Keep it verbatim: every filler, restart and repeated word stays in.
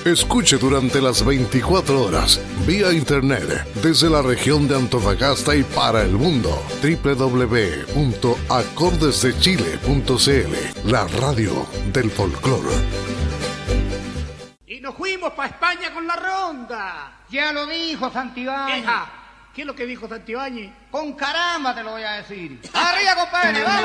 Escuche durante las veinticuatro horas, vía internet, desde la región de Antofagasta y para el mundo. doble u doble u doble u punto acordes de chile punto c l, la radio del folclore. Y nos fuimos para España con la ronda. Ya lo dijo Santibáñez. Eja, ¿qué es lo que dijo Santibáñez? Con caramba te lo voy a decir. Arriba, compadre, vamos.